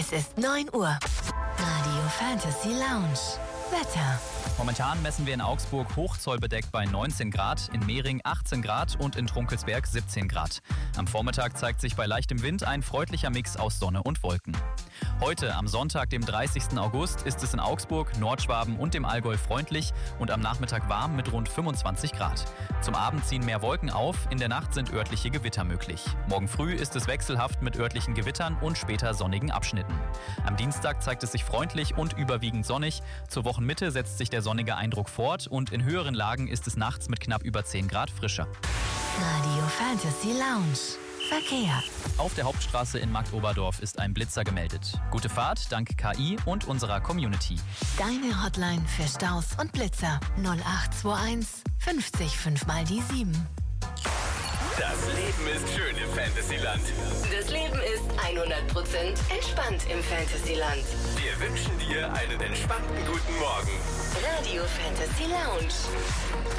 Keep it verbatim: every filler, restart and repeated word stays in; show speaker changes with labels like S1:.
S1: Es ist neun Uhr. Radio Fantasy Lounge. Wetter.
S2: Momentan messen wir in Augsburg hochzollbedeckt bei neunzehn Grad, in Mehring achtzehn Grad und in Trunkelsberg siebzehn Grad. Am Vormittag zeigt sich bei leichtem Wind ein freundlicher Mix aus Sonne und Wolken. Heute, am Sonntag, dem dreißigsten August, ist es in Augsburg, Nordschwaben und dem Allgäu freundlich und am Nachmittag warm mit rund fünfundzwanzig Grad. Zum Abend ziehen mehr Wolken auf, in der Nacht sind örtliche Gewitter möglich. Morgen früh ist es wechselhaft mit örtlichen Gewittern und später sonnigen Abschnitten. Am Dienstag zeigt es sich freundlich und überwiegend sonnig. Zur Wochenmitte setzt sich der sonnige Eindruck fort und in höheren Lagen ist es nachts mit knapp über zehn Grad frischer.
S1: Radio Fantasy Lounge. Verkehr.
S2: Auf der Hauptstraße in Marktoberdorf ist ein Blitzer gemeldet. Gute Fahrt dank K I und unserer Community.
S1: Deine Hotline für Staus und Blitzer null acht zwei eins fünfzig fünf mal die sieben.
S3: Das Leben ist schön im Fantasyland.
S1: Das Leben ist hundert Prozent entspannt im Fantasyland.
S3: Wir wünschen dir einen entspannten guten Morgen.
S1: Radio Fantasy Lounge.